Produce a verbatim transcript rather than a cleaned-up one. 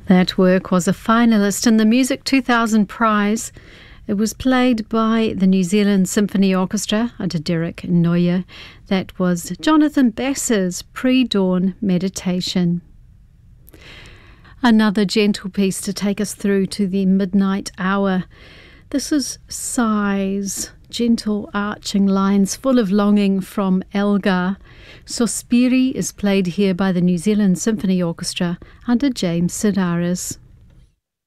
That work was a finalist in the Music two thousand prize. It was played by the New Zealand Symphony Orchestra under Derek Noyer. That was Jonathan Bass's Pre-Dawn Meditation. Another gentle piece to take us through to the midnight hour. This is Sighs, gentle arching lines full of longing from Elgar. Sospiri is played here by the New Zealand Symphony Orchestra under James Sedaris.